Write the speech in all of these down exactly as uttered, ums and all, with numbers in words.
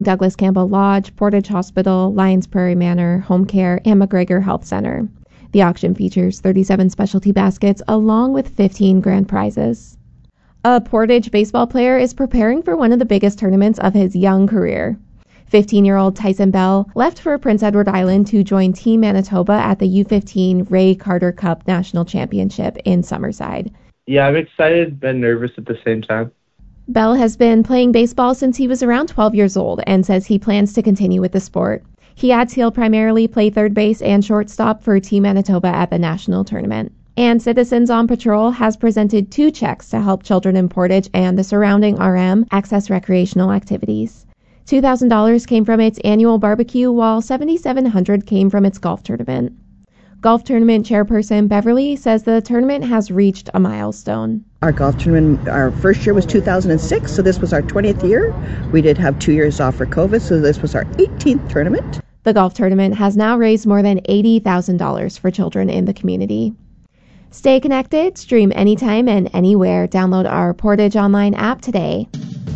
Douglas Campbell Lodge, Portage Hospital, Lions Prairie Manor, Home Care, and McGregor Health Center. The auction features thirty-seven specialty baskets along with fifteen grand prizes. A Portage baseball player is preparing for one of the biggest tournaments of his young career. fifteen-year-old Tyson Bell left for Prince Edward Island to join Team Manitoba at the U fifteen Ray Carter Cup National Championship in Summerside. Yeah, I'm excited but nervous at the same time. Bell has been playing baseball since he was around twelve years old and says he plans to continue with the sport. He adds he'll primarily play third base and shortstop for Team Manitoba at the national tournament. And Citizens on Patrol has presented two checks to help children in Portage and the surrounding R M access recreational activities. two thousand dollars came from its annual barbecue, while seven thousand seven hundred dollars came from its golf tournament. Golf tournament chairperson Beverly says the tournament has reached a milestone. Our golf tournament, our first year was two thousand six, so this was our twentieth year. We did have two years off for COVID, so this was our eighteenth tournament. The golf tournament has now raised more than eighty thousand dollars for children in the community. Stay connected, stream anytime and anywhere. Download our Portage Online app today.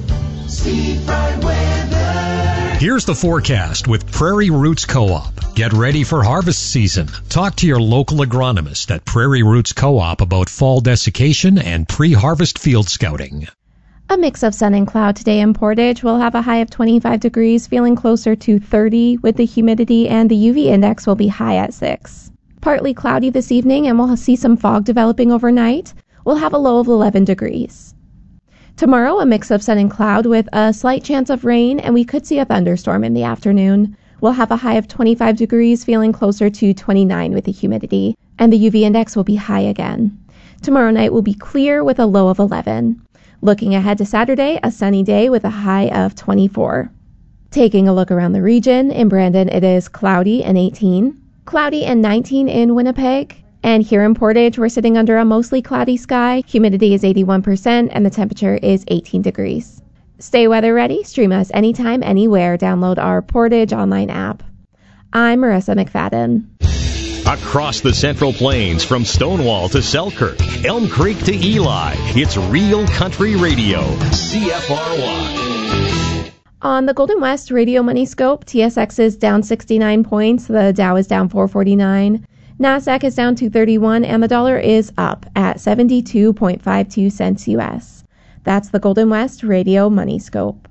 Here's the forecast with Prairie Roots Co-op. Get ready for harvest season. Talk to your local agronomist at Prairie Roots Co-op about fall desiccation and pre-harvest field scouting. A mix of sun and cloud today in Portage. We'll have a high of twenty-five degrees, feeling closer to thirty with the humidity, and the U V index will be high at six. Partly cloudy this evening, and we'll see some fog developing overnight. We'll have a low of eleven degrees. Tomorrow, a mix of sun and cloud with a slight chance of rain, and we could see a thunderstorm in the afternoon. We'll have a high of twenty-five degrees, feeling closer to twenty-nine with the humidity, and the U V index will be high again. Tomorrow night will be clear with a low of eleven. Looking ahead to Saturday, a sunny day with a high of twenty-four. Taking a look around the region, in Brandon it is cloudy and eighteen, cloudy and nineteen in Winnipeg, and here in Portage we're sitting under a mostly cloudy sky, humidity is eighty-one percent, and the temperature is eighteen degrees. Stay weather ready, stream us anytime, anywhere, download our Portage Online app. I'm Marissa McFadden. Across the Central Plains, from Stonewall to Selkirk, Elm Creek to Eli, it's Real Country Radio, C F R Y. On the Golden West Radio Money Scope, T S X is down sixty-nine points, the Dow is down four forty-nine, NASDAQ is down two thirty-one, and the dollar is up at seventy-two point five two cents U S. That's the Golden West Radio Money Scope.